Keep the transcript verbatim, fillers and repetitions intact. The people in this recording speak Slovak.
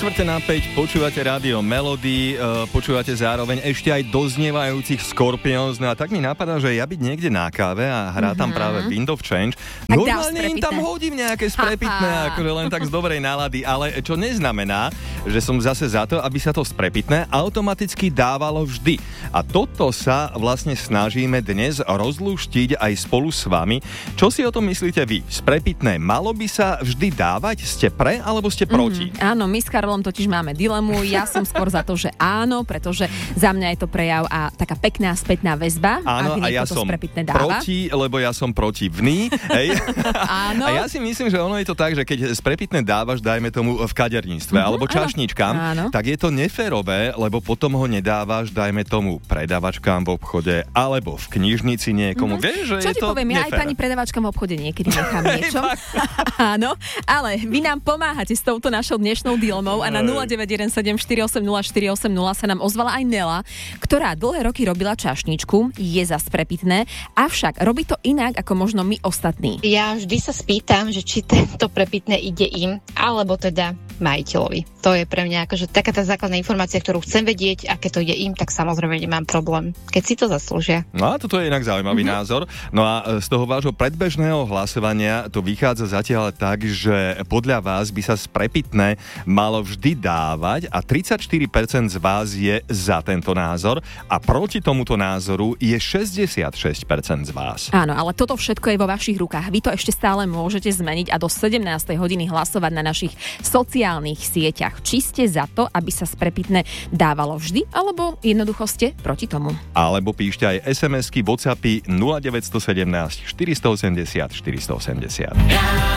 štvrte na päť, počúvate rádio Melody, uh, počúvate zároveň ešte aj doznievajúcich Scorpions, no a tak mi napadá, že ja byť niekde na káve a hrá tam mm-hmm. práve Wind of Change, tak normálne im tam hodím nejaké sprepitné, akože len tak z dobrej nálady, ale čo neznamená, že som zase za to, aby sa to sprepitné automaticky dávalo vždy. A toto sa vlastne snažíme dnes rozlúštiť aj spolu s vami. Čo si o tom myslíte vy? Sprepitné malo by sa vždy dávať? Ste pre alebo ste proti? Mm, áno, my s Karolom totiž máme dilemu. Ja som skôr za to, že áno, pretože za mňa je to prejav a taká pekná spätná väzba. Áno, a ja som proti, lebo ja som protivný. Hej. Áno. A ja si myslím, že ono je to tak, že keď sprepitné dávaš, dajme tomu v kaderníctve mm-hmm, alebo čašničkám, áno. tak je to neférové, lebo potom ho nedávaš, dajme tomu predavačkám v obchode alebo v knižnici niekomu. Mm-hmm. Vieš, že Čo je ti to poviem, nefér. ja aj pani predavačkám v obchode niekedy nechám niečo. Áno, ale vy nám pomáhate s touto našou dnešnou dilmou a na nula deväť jeden sedem štyri osem nula štyri osem nula sa nám ozvala aj Nela, ktorá dlhé roky robila čašničku, je za sprepitné, avšak robí to inak ako možno my ostatní. Ja vždy sa spýtam, že či tento prepitné ide im, alebo teda majiteľovi. To je pre mňa akože taká tá základná informácia, ktorú chcem vedieť, a keď to ide im, tak samozrejme nemám problém, keď si to zaslúžia. No a toto je inak zaujímavý mm-hmm. názor. No a z toho vášho predbežného hlasovania to vychádza zatiaľ tak, že podľa vás by sa sprepitné malo vždy dávať a tridsaťštyri percent z vás je za tento názor a proti tomuto názoru je šesťdesiatšesť percent z vás. Áno, ale toto všetko je vo vašich rukách. Vy to ešte stále môžete zmeniť a do sedemnástej hodiny hlasovať na našich sociálnych sieťach. Či ste za to, aby sa sprepitné dávalo vždy, alebo jednoducho ste proti tomu. Alebo píšte aj es em esky, WhatsAppy nula deväť jedna sedem štyri osem nula štyri osem nula.